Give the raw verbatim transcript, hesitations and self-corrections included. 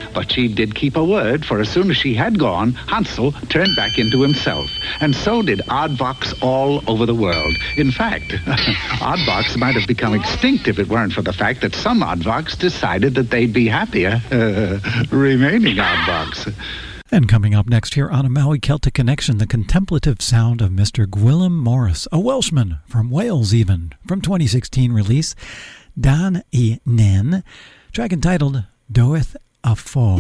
But she did keep her word, for as soon as she had gone, Hansel turned back into himself. And so did Oddbox all over the world. In fact, Oddbox might have become extinct if it weren't for the fact that some Oddbox decided that they'd be happier uh, remaining Oddbox. And coming up next here on A Maui Celtic Connection, the contemplative sound of Mister Gwilym Morris, a Welshman from Wales even, from twenty sixteen release, Dan I Nen, track entitled Doeth a Fo.